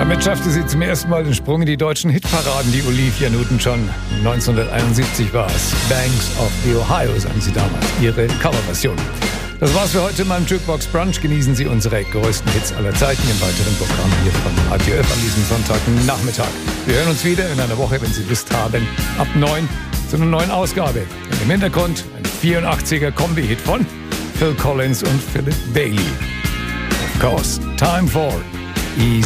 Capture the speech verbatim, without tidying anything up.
Damit schaffte sie zum ersten Mal den Sprung in die deutschen Hitparaden, die Olivia Newton-John. neunzehnhunderteinundsiebzig war es. Banks of the Ohio sang sie damals, ihre Coverversion. Das war's für heute in meinem Jukebox Brunch. Genießen Sie unsere größten Hits aller Zeiten im weiteren Programm hier von A T F an diesem Sonntagnachmittag. Wir hören uns wieder in einer Woche, wenn Sie Lust haben, ab neun zu einer neuen Ausgabe. Und im Hintergrund ein vierundachtziger Kombi-Hit von Phil Collins und Philip Bailey. Of course, time for Easy.